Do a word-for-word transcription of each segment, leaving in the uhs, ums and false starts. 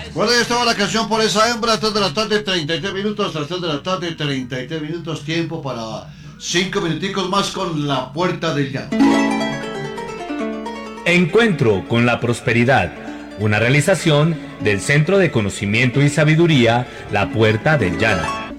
Bueno, ya estaba la canción por esa hembra, tres de la tarde, treinta y tres minutos, a las tres de la tarde, treinta y tres minutos, tiempo para cinco minuticos más con La Puerta del Llano. Encuentro con la prosperidad, una realización del Centro de Conocimiento y Sabiduría, La Puerta del Llano.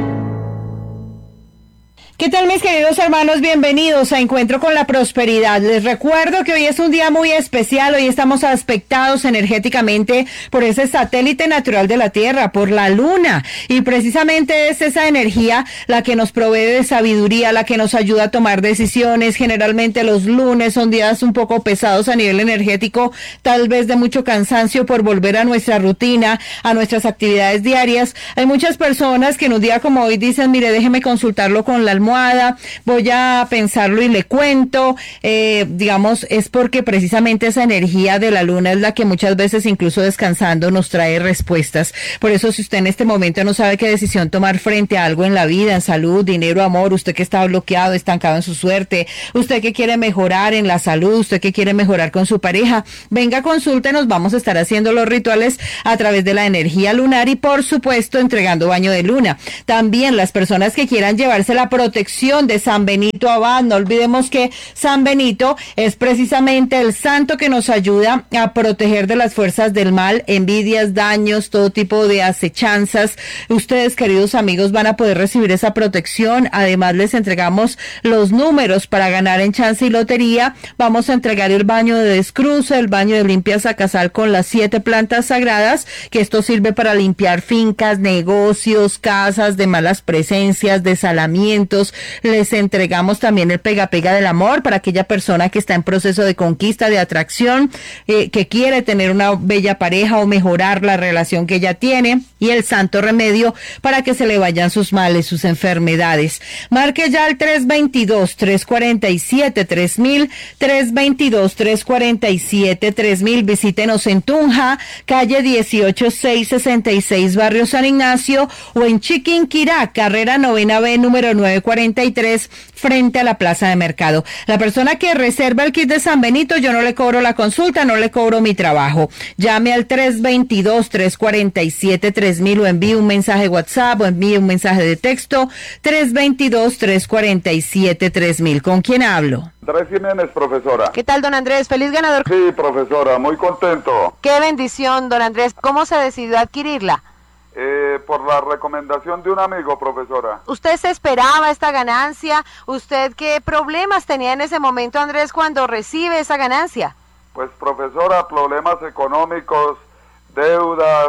¿Qué tal, mis queridos hermanos? Bienvenidos a Encuentro con la Prosperidad. Les recuerdo que hoy es un día muy especial. Hoy estamos aspectados energéticamente por ese satélite natural de la Tierra, por la Luna. Y precisamente es esa energía la que nos provee de sabiduría, la que nos ayuda a tomar decisiones. Generalmente los lunes son días un poco pesados a nivel energético, tal vez de mucho cansancio por volver a nuestra rutina, a nuestras actividades diarias. Hay muchas personas que en un día como hoy dicen, mire, déjeme consultarlo con la almohada, voy a pensarlo y le cuento, eh, digamos, es porque precisamente esa energía de la luna es la que muchas veces, incluso descansando, nos trae respuestas. Por eso, si usted en este momento no sabe qué decisión tomar frente a algo en la vida, en salud, dinero, amor, usted que está bloqueado, estancado en su suerte, usted que quiere mejorar en la salud, usted que quiere mejorar con su pareja, venga, consúltenos, vamos a estar haciendo los rituales a través de la energía lunar y, por supuesto, entregando baño de luna. También las personas que quieran llevarse la protección de San Benito Abad, no olvidemos que San Benito es precisamente el santo que nos ayuda a proteger de las fuerzas del mal, envidias, daños, todo tipo de acechanzas. Ustedes, queridos amigos, van a poder recibir esa protección. Además, les entregamos los números para ganar en chance y lotería. Vamos a entregar el baño de descruce, el baño de limpieza a casal con las siete plantas sagradas, que esto sirve para limpiar fincas, negocios, casas de malas presencias, desalamientos. Les entregamos también el pega pega del amor para aquella persona que está en proceso de conquista, de atracción, eh, que quiere tener una bella pareja o mejorar la relación que ella tiene, y el santo remedio para que se le vayan sus males, sus enfermedades. Marque ya al tres dos dos, tres cuatro siete, tres mil, tres dos dos, tres cuatro siete, tres mil. Visítenos en Tunja, calle dieciocho seiscientos sesenta y seis, barrio San Ignacio, o en Chiquinquirá, carrera novena B, número nueve cuarenta y tres, frente a la plaza de mercado. La persona que reserva el kit de San Benito, yo no le cobro la consulta, no le cobro mi trabajo. Llame al tres dos dos, tres cuatro siete, tres mil o envíe un mensaje WhatsApp o envíe un mensaje de texto tres dos dos, tres cuatro siete, tres mil. ¿Con quién hablo? Andrés Jiménez, profesora. ¿Qué tal, don Andrés? Feliz ganador. Sí, profesora, muy contento. Qué bendición, don Andrés. ¿Cómo se decidió adquirirla? Eh, por la recomendación de un amigo, profesora. ¿Usted se esperaba esta ganancia? ¿Usted qué problemas tenía en ese momento, Andrés, cuando recibe esa ganancia? Pues, profesora, problemas económicos, deudas,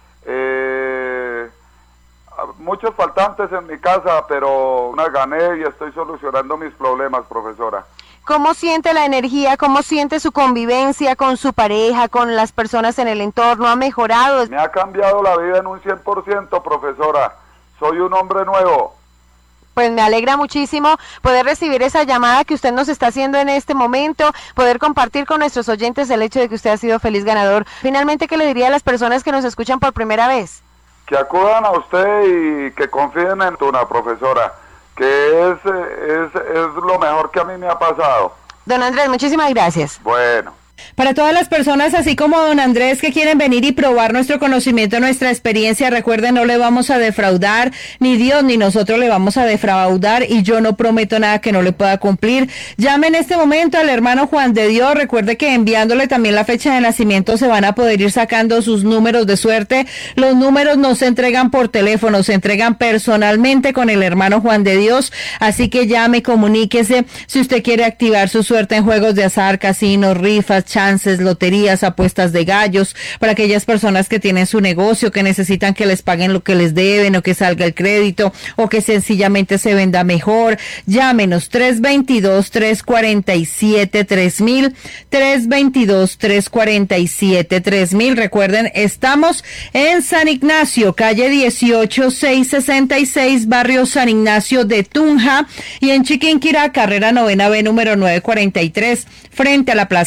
eh, muchos faltantes en mi casa, pero una gané y estoy solucionando mis problemas, profesora. ¿Cómo siente la energía? ¿Cómo siente su convivencia con su pareja, con las personas en el entorno? ¿Ha mejorado? Me ha cambiado la vida en un cien por ciento, profesora. Soy un hombre nuevo. Pues me alegra muchísimo poder recibir esa llamada que usted nos está haciendo en este momento, poder compartir con nuestros oyentes el hecho de que usted ha sido feliz ganador. Finalmente, ¿qué le diría a las personas que nos escuchan por primera vez? Que acudan a usted y que confíen en una profesora, que es, es, es lo mejor que a mí me ha pasado. Don Andrés, muchísimas gracias. Bueno. Para todas las personas, así como don Andrés, que quieren venir y probar nuestro conocimiento, nuestra experiencia, recuerden, no le vamos a defraudar, ni Dios ni nosotros le vamos a defraudar, y yo no prometo nada que no le pueda cumplir. Llame en este momento al hermano Juan de Dios. Recuerde que enviándole también la fecha de nacimiento se van a poder ir sacando sus números de suerte. Los números no se entregan por teléfono, se entregan personalmente con el hermano Juan de Dios, así que llame, comuníquese si usted quiere activar su suerte en juegos de azar, casinos, rifas, chances, loterías, apuestas de gallos, para aquellas personas que tienen su negocio, que necesitan que les paguen lo que les deben, o que salga el crédito, o que sencillamente se venda mejor. Llámenos tres dos dos, tres cuatro siete, tres mil, tres dos dos, tres cuatro siete, tres mil. Recuerden, estamos en San Ignacio, calle dieciocho seiscientos sesenta y seis, barrio San Ignacio de Tunja, y en Chiquinquirá, carrera novena B, número nueve cuarenta y tres, frente a la plaza de mercado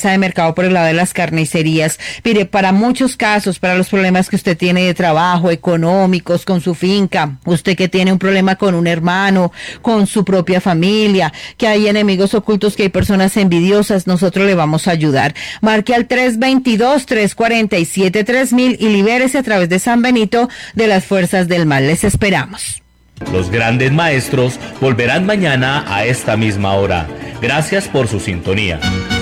preocupado por el lado de las carnicerías. Mire, para muchos casos, para los problemas que usted tiene de trabajo, económicos, con su finca, usted que tiene un problema con un hermano, con su propia familia, que hay enemigos ocultos, que hay personas envidiosas, nosotros le vamos a ayudar. Marque al tres veintidós, tres cuarenta y siete, tres mil y libérese a través de San Benito de las fuerzas del mal. Les esperamos. Los grandes maestros volverán mañana a esta misma hora. Gracias por su sintonía.